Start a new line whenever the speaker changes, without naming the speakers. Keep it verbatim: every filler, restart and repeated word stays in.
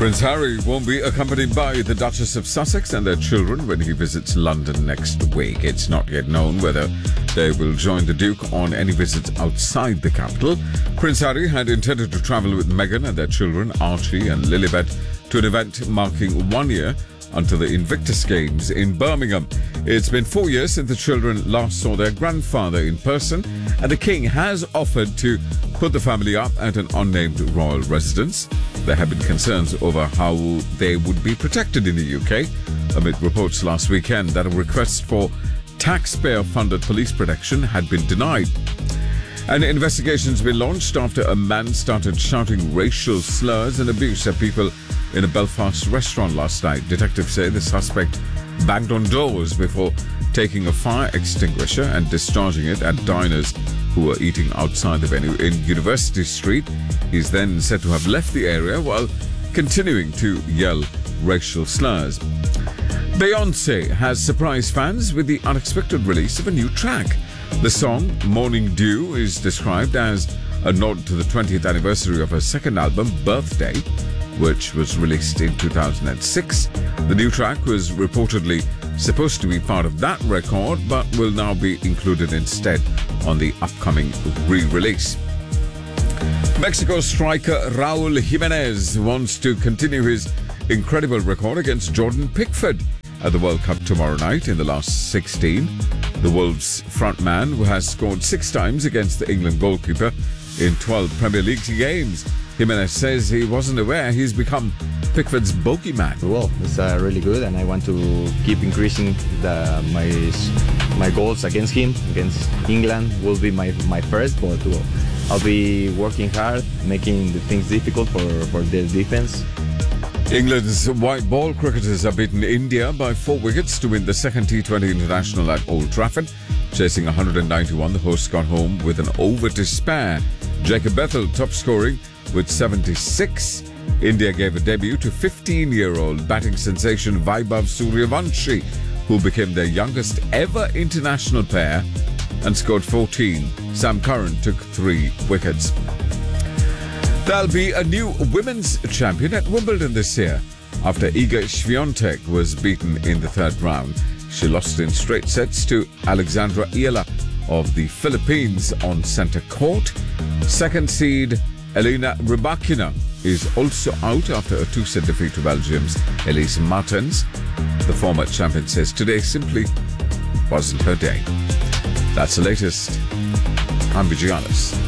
Prince Harry won't be accompanied by the Duchess of Sussex and their children when he visits London next week. It's not yet known whether they will join the Duke on any visits outside the capital. Prince Harry had intended to travel with Meghan and their children, Archie and Lilibet, to an event marking one year until the Invictus Games in Birmingham. It's been four years since the children last saw their grandfather in person, and the King has offered to put the family up at an unnamed royal residence. There have been concerns over how they would be protected in the U K, amid reports last weekend that a request for taxpayer-funded police protection had been denied. An investigation's been launched after a man started shouting racial slurs and abuse at people in a Belfast restaurant last night. Detectives say the suspect banged on doors before taking a fire extinguisher and discharging it at diners who were eating outside the venue in University Street. He's then said to have left the area while continuing to yell racial slurs. Beyoncé has surprised fans with the unexpected release of a new track. The song, Morning Dew, is described as a nod to the twentieth anniversary of her second album, Birthday, which was released in two thousand six. The new track was reportedly supposed to be part of that record, but will now be included instead on the upcoming re-release. Mexico striker Raul Jimenez wants to continue his incredible record against Jordan Pickford at the World Cup tomorrow night in the last sixteen. The Wolves frontman, who has scored six times against the England goalkeeper in twelve Premier League games, Jimenez says he wasn't aware he's become Pickford's bogeyman.
Well, it's uh, really good, and I want to keep increasing the, my my goals against him. Against England will be my my first, but well, I'll be working hard, making the things difficult for, for their defense.
England's white ball cricketers have beaten India by four wickets to win the second T twenty International at Old Trafford. Chasing one hundred ninety-one, the hosts got home with an over to spare. Jacob Bethel top scoring with seventy-six. India gave a debut to fifteen-year-old batting sensation Vaibhav Suryavanshi, who became their youngest ever international pair and scored fourteen. Sam Curran took three wickets. There'll be a new women's champion at Wimbledon this year after Iga Swiatek was beaten in the third round. She lost in straight sets to Alexandra Iela of the Philippines on center court. Second seed Elena Rybakina is also out after a two-set defeat to Belgium's Elise Martens. The former champion says today simply wasn't her day. That's the latest. I'm Vijayanis.